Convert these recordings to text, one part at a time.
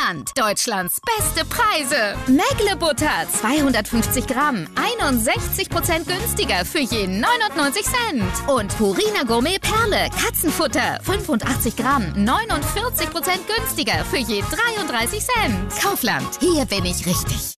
Elbland. Deutschlands beste Preise. Mägle Butter 250 Gramm, 61% günstiger für je 99 Cent. Und Purina Gourmet Perle Katzenfutter 85 Gramm, 49% günstiger für je 33 Cent. Kaufland, hier bin ich richtig.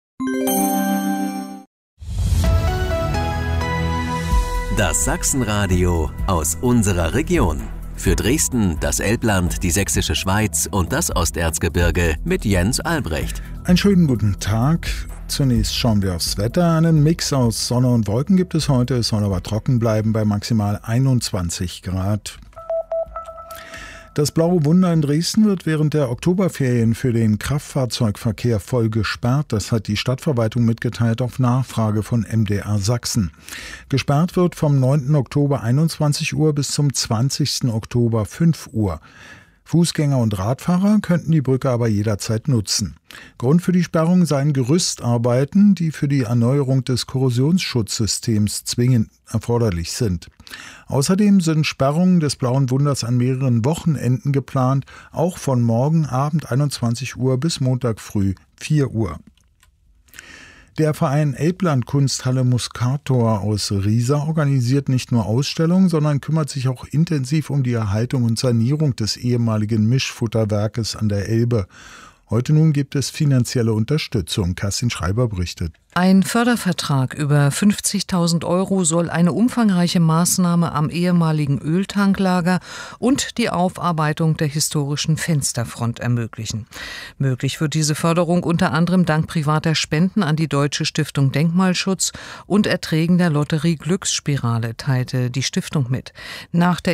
Das Sachsenradio aus unserer Region. Für Dresden, das Elbland, die Sächsische Schweiz und das Osterzgebirge mit Jens Albrecht. Einen schönen guten Tag. Zunächst schauen wir aufs Wetter. Einen Mix aus Sonne und Wolken gibt es heute. Es soll aber trocken bleiben bei maximal 21 Grad. Das Blaue Wunder in Dresden wird während der Oktoberferien für den Kraftfahrzeugverkehr voll gesperrt. Das hat die Stadtverwaltung mitgeteilt auf Nachfrage von MDR Sachsen. Gesperrt wird vom 9. Oktober 21 Uhr bis zum 20. Oktober 5 Uhr. Fußgänger und Radfahrer könnten die Brücke aber jederzeit nutzen. Grund für die Sperrung seien Gerüstarbeiten, die für die Erneuerung des Korrosionsschutzsystems zwingend erforderlich sind. Außerdem sind Sperrungen des Blauen Wunders an mehreren Wochenenden geplant, auch von morgen Abend 21 Uhr bis Montag früh 4 Uhr. Der Verein Elbland Kunsthalle Muscator aus Riesa organisiert nicht nur Ausstellungen, sondern kümmert sich auch intensiv um die Erhaltung und Sanierung des ehemaligen Mischfutterwerkes an der Elbe. Heute nun gibt es finanzielle Unterstützung. Kerstin Schreiber berichtet. Ein Fördervertrag über 50.000 € soll eine umfangreiche Maßnahme am ehemaligen Öltanklager und die Aufarbeitung der historischen Fensterfront ermöglichen. Möglich wird diese Förderung unter anderem dank privater Spenden an die Deutsche Stiftung Denkmalschutz und Erträgen der Lotterie Glücksspirale, teilte die Stiftung mit. Nach der